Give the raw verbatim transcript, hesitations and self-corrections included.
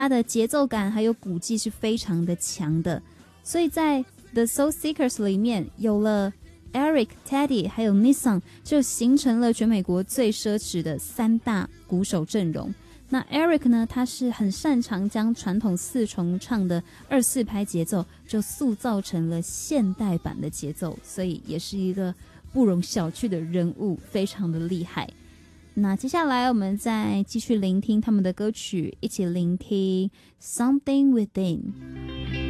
它的节奏感还有鼓技是非常的强的，所以在 The Soul Seekers 里面有了 Eric、Teddy 还有 Nissan， 就形成了全美国最奢侈的三大鼓手阵容。那 Eric 呢，他是很擅长将传统四重唱的二四拍节奏就塑造成了现代版的节奏，所以也是一个不容小觑的人物，非常的厉害。那接下来我们再继续聆听他们的歌曲，一起聆听 Something Within。